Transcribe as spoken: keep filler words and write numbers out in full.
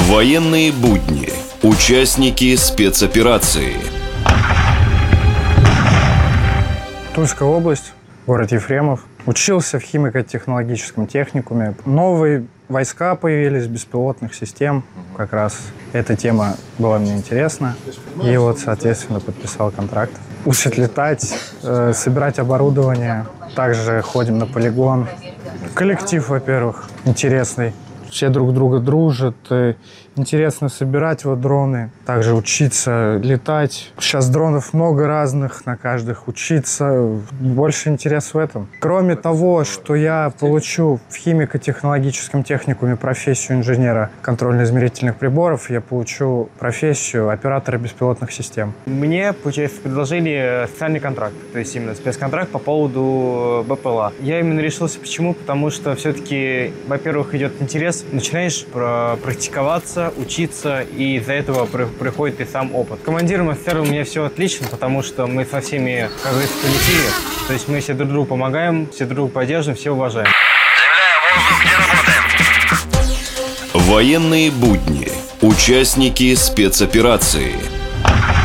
Военные будни. Участники спецоперации. Тульская область, город Ефремов. Учился в химико-технологическом техникуме. Новые войска появились, беспилотных систем. Как раз эта тема была мне интересна. И вот, соответственно, подписал контракт. Учат летать, э, собирать оборудование. Также ходим на полигон. Коллектив, во-первых, интересный. Все друг друга дружат. Интересно собирать вот дроны. Также учиться летать. Сейчас дронов много разных, на каждых учиться. Больше интерес в этом. Кроме того, что я получу в химико-технологическом техникуме профессию инженера контрольно-измерительных приборов, я получу профессию оператора беспилотных систем. Мне, получается, предложили социальный контракт, то есть именно спецконтракт по поводу БПЛА. Я именно решился, почему? Потому что все-таки, во-первых, идет интерес, начинаешь практиковаться, учиться, и из-за этого при приходит и сам опыт. Командиром офицером у меня все отлично, потому что мы со всеми, как говорится, полетели. То есть мы все друг другу помогаем, все друг друга поддерживаем, все уважаем. Военные будни. Участники спецоперации.